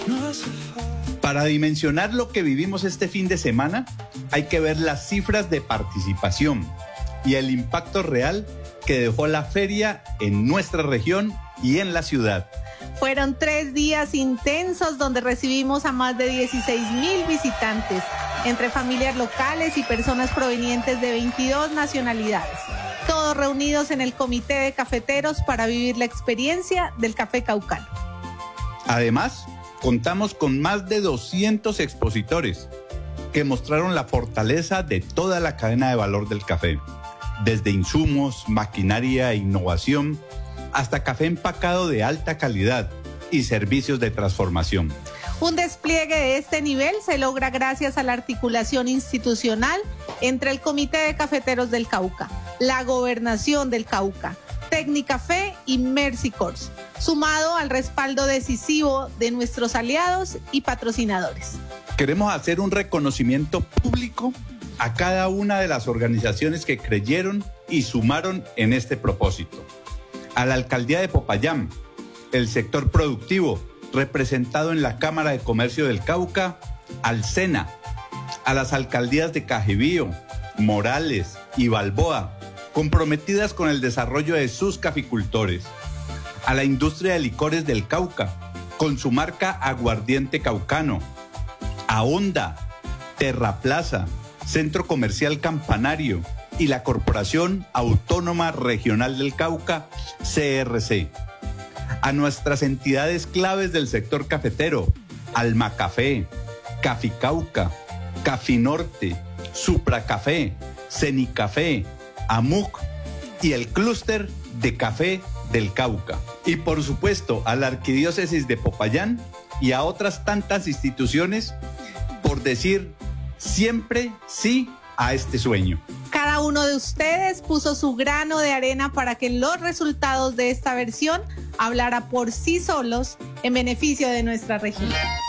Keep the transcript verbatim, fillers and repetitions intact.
Para dimensionar lo que vivimos este fin de semana, hay que ver las cifras de participación y el impacto real que dejó la feria en nuestra región y en la ciudad. Fueron tres días intensos donde recibimos a más de dieciséis mil visitantes, entre familias locales y personas provenientes de veintidós nacionalidades, todos reunidos en el Comité de Cafeteros para vivir la experiencia del café caucano. Además, contamos con más de doscientos expositores que mostraron la fortaleza de toda la cadena de valor del café, desde insumos, maquinaria e innovación, hasta café empacado de alta calidad y servicios de transformación. Un despliegue de este nivel se logra gracias a la articulación institucional entre el Comité de Cafeteros del Cauca, la Gobernación del Cauca, Tecnicafé y Mercy-Corps, sumado al respaldo decisivo de nuestros aliados y patrocinadores. Queremos hacer un reconocimiento público a cada una de las organizaciones que creyeron y sumaron en este propósito. A la Alcaldía de Popayán, el sector productivo, representado en la Cámara de Comercio del Cauca, al SENA, a las alcaldías de Cajibío, Morales y Balboa, comprometidas con el desarrollo de sus caficultores, a la industria de licores del Cauca, con su marca Aguardiente Caucano, a Honda, Terraplaza, Centro Comercial Campanario y la Corporación Autónoma Regional del Cauca, C R C. A nuestras entidades claves del sector cafetero, Almacafé, Caficauca, Cafinorte, Supracafé, Cenicafé, AMUC y el clúster de café del Cauca. Y por supuesto a la Arquidiócesis de Popayán y a otras tantas instituciones por decir siempre sí a este sueño. Cada uno de ustedes puso su grano de arena para que los resultados de esta versión hablara por sí solos en beneficio de nuestra región.